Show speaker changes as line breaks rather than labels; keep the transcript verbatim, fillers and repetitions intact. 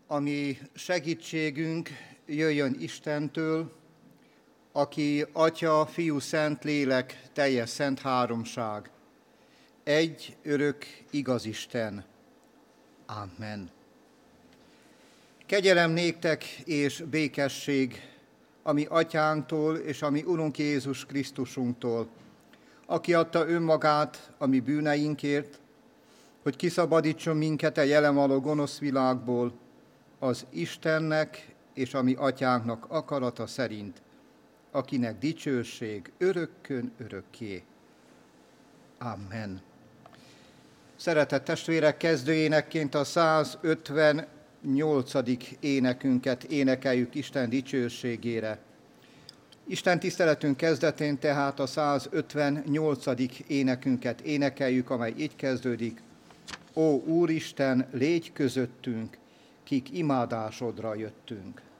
ami segítségünk jöjjön Istentől, aki Atya, Fiú, Szent Lélek, teljes szent háromság, egy örök igaz Isten. Amen. Kegyelem néktek és békesség, ami Atyánktól és ami Urunk Jézus Krisztusunktól, aki adta önmagát a mi bűneinkért, hogy kiszabadítson minket a jelen való gonosz világból, az Istennek és a mi Atyánknak akarata szerint, akinek dicsőség örökkön örökké. Amen. Szeretett testvérek, kezdőénekként a százötvennyolcadik énekünket énekeljük Isten dicsőségére. Isten tiszteletünk kezdetén tehát a százötvennyolcadik énekünket énekeljük, amely így kezdődik: Ó Úristen, légy közöttünk, kik imádásodra jöttünk.